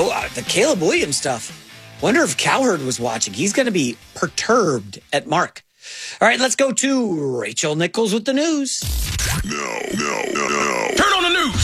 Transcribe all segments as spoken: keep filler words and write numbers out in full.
oh, uh, the Caleb Williams stuff. Wonder if Cowherd was watching. He's going to be perturbed at Mark. All right, let's go to Rachel Nichols with the news. No, no, no, no. Turn on the news.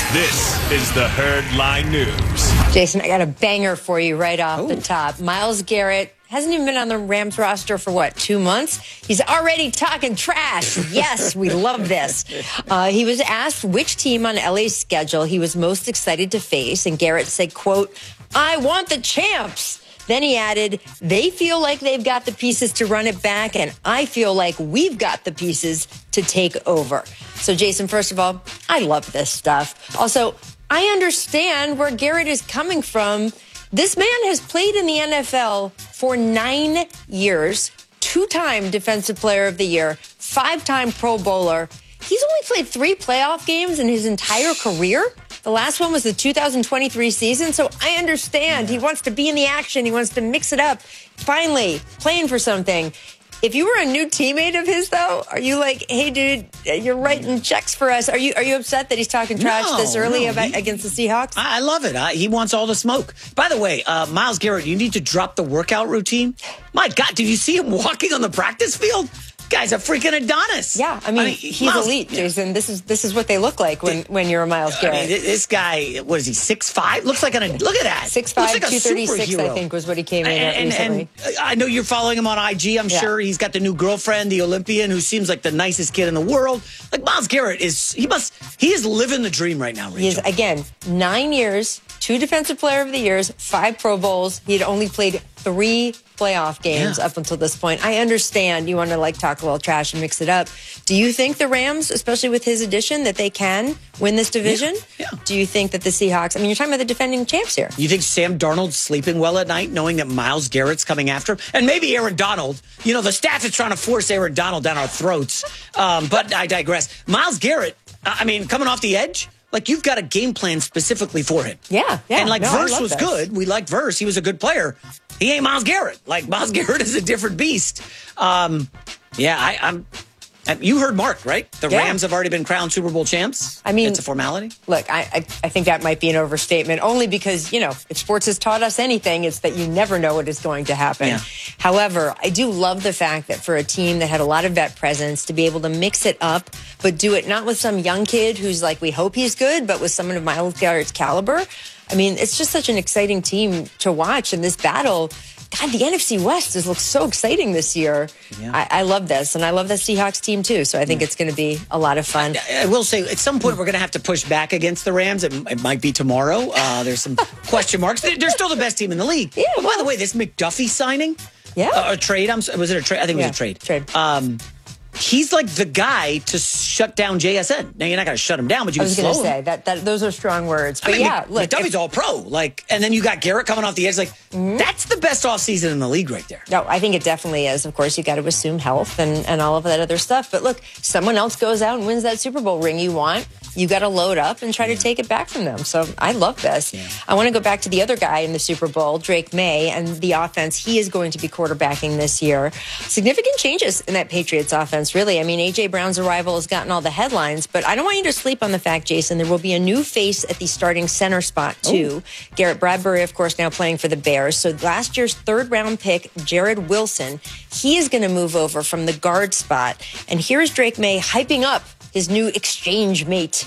This is the Herdline News. Jason, I got a banger for you right off Ooh. the top. Myles Garrett hasn't even been on the Rams roster for, what, two months? He's already talking trash. Yes, we love this. Uh, he was asked which team on L A's schedule he was most excited to face, and Garrett said, quote, "I want the champs." Then he added, "They feel like they've got the pieces to run it back, and I feel like we've got the pieces to take over." So, Jason, first of all, I love this stuff. Also, I understand where Garrett is coming from. This man has played in the N F L for nine years, two-time Defensive Player of the Year, five-time Pro Bowler. He's only played three playoff games in his entire career. The last one was the two thousand twenty-three season, so I understand. He wants to be in the action. He wants to mix it up. Finally, playing for something. If you were a new teammate of his, though, are you like, "Hey, dude, you're writing checks for us"? Are you are you upset that he's talking trash No, this early no, about, he- against the Seahawks? I I love it. I, he wants all the smoke. By the way, uh, Myles Garrett, you need to drop the workout routine. My God, did you see him walking on the practice field? Guy's a freaking Adonis. Yeah, I mean, he's Myles- elite, yeah. Jason. This is this is what they look like when, when you're a Myles I Garrett. mean, this guy, what is he, six five? Looks like an, look at that. six Looks five, like a two thirty-six, I superhero. think, was what he came in at And, recently. and I know you're following him on I G, I'm Yeah. sure. He's got the new girlfriend, the Olympian, who seems like the nicest kid in the world. Like, Myles Garrett is, he must, he is living the dream right now, Rachel. He is, again, nine years, two Defensive Player of the Years, five Pro Bowls. He had only played three playoff games Yeah. up until this point. I understand you want to like talk a little trash and mix it up. Do you think the Rams, especially with his addition, that they can win this division? Yeah. Yeah. Do you think that the Seahawks, I mean, you're talking about the defending champs here. You think Sam Darnold's sleeping well at night knowing that Myles Garrett's coming after him? And maybe Aaron Donald. You know, the stats are trying to force Aaron Donald down our throats. Um, but I digress. Myles Garrett, I mean, coming off the edge, like, you've got a game plan specifically for him. Yeah, yeah. And, like, No, I Verse love was this. good. We liked Verse. He was a good player. He ain't Myles Garrett. Like, Myles Garrett is a different beast. Um, yeah, I, I'm... You heard Mark, right? The Yeah. Rams have already been crowned Super Bowl champs. I mean, it's a formality. Look, I, I I think that might be an overstatement, only because, you know, if sports has taught us anything, it's that you never know what is going to happen. Yeah. However, I do love the fact that for a team that had a lot of vet presence, to be able to mix it up, but do it not with some young kid who's like, we hope he's good, but with someone of Myles Garrett's caliber. I mean, it's just such an exciting team to watch in this battle. God, the N F C West has looked so exciting this year. Yeah. I, I love this, and I love the Seahawks team too, so I think it's going to be a lot of fun. I will say, at some point, we're going to have to push back against the Rams. It, it might be tomorrow. Uh, there's some question marks. They're, they're still the best team in the league. Yeah, But by well- the way, this McDuffie signing, Yeah. uh, a trade. I'm, s- was it a trade? I think it was Yeah, a trade. trade. Um, he's like the guy to shut down J S N. Now, you're not going to shut him down, but you I can was slow going to him. say that, that those are strong words, but I mean, yeah, Mc- look, McDuffie's if- all pro. Like, and then you got Garrett coming off the edge. Like, Mm-hmm. that's the best offseason in the league right there. no, I think it definitely is. Of course, you got to assume health and, and all of that other stuff. But look, someone else goes out and wins that Super Bowl ring you want. You got to load up and try to take it back from them. So I love this. Yeah. I want to go back to the other guy in the Super Bowl, Drake May, and the offense he is going to be quarterbacking this year. Significant changes in that Patriots offense, really. I mean, A J Brown's arrival has gotten all the headlines, but I don't want you to sleep on the fact, Jason, there will be a new face at the starting center spot, too. Garrett Bradbury, of course, now playing for the Bears. So last year's third round pick, Jared Wilson, he is going to move over from the guard spot. And here's Drake May hyping up his new exchange mate.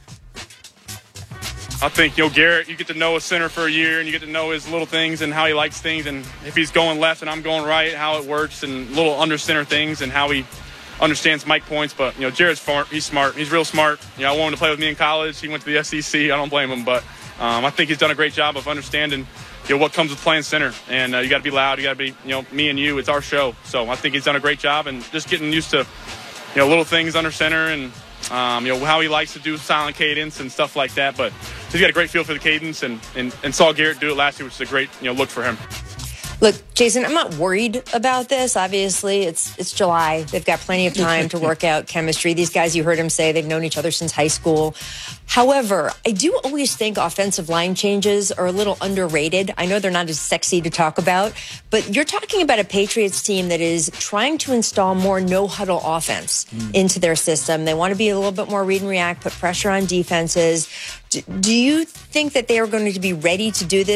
I think, you know, Garrett, you get to know a center for a year and you get to know his little things and how he likes things. And if he's going left and I'm going right, how it works and little under center things and how he understands mic points. But, you know, Jared's smart. He's smart. He's real smart. You know, I wanted him to play with me in college. He went to the S E C. I don't blame him. But um, I think he's done a great job of understanding, you know, what comes with playing center. And uh, you got to be loud. You got to be, you know, me and you. It's our show. So I think he's done a great job and just getting used to, you know, little things under center and, um, you know, how he likes to do silent cadence and stuff like that. But he's got a great feel for the cadence and, and, and saw Garrett do it last year, which is a great, you know, look for him. Look, Jason, I'm not worried about this. Obviously, it's it's July. They've got plenty of time to work out chemistry. These guys, you heard him say, they've known each other since high school. However, I do always think offensive line changes are a little underrated. I know they're not as sexy to talk about, but you're talking about a Patriots team that is trying to install more no-huddle offense mm. into their system. They want to be a little bit more read and react, put pressure on defenses. Do you think that they are going to be ready to do this?